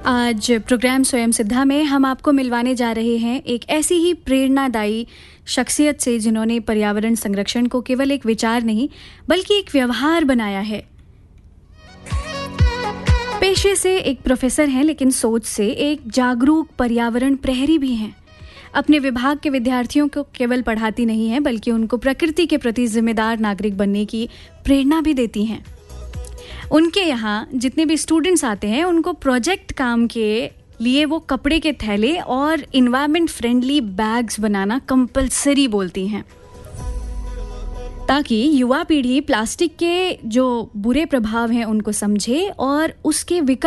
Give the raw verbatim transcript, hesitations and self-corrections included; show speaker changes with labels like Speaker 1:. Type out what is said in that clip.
Speaker 1: आज प्रोग्राम स्वयं सिद्धा में हम आपको मिलवाने जा रहे हैं एक ऐसी ही प्रेरणादायी शख्सियत से जिन्होंने पर्यावरण संरक्षण को केवल एक विचार नहीं बल्कि एक व्यवहार बनाया है। पेशे से एक प्रोफेसर हैं, लेकिन सोच से एक जागरूक पर्यावरण प्रहरी भी हैं। अपने विभाग के विद्यार्थियों को केवल पढ़ाती नहीं है बल्कि उनको प्रकृति के प्रति जिम्मेदार नागरिक बनने की प्रेरणा भी देती हैं। उनके यहाँ जितने भी स्टूडेंट्स आते हैं उनको प्रोजेक्ट काम के लिए वो कपड़े के थैले और इन्वायरमेंट फ्रेंडली बैग्स बनाना कंपलसरी बोलती हैं, ताकि युवा पीढ़ी प्लास्टिक के जो बुरे प्रभाव हैं उनको समझे और उसके विकल्प